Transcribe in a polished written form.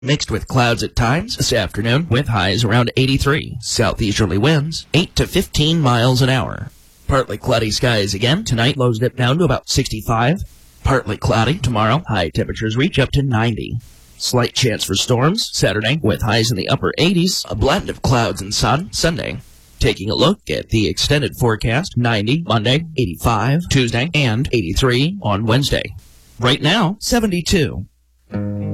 Mixed with clouds at times this afternoon with highs around 83. Southeasterly winds 8 to 15 miles an hour. Partly cloudy skies again tonight. Lows dip down to about 65. Partly cloudy tomorrow. High temperatures reach up to 90. Slight chance for storms Saturday with highs in the upper 80s. A blend of clouds and sun Sunday. Taking a look at the extended forecast, 90 Monday, 85 Tuesday, and 83 on Wednesday. Right now, 72.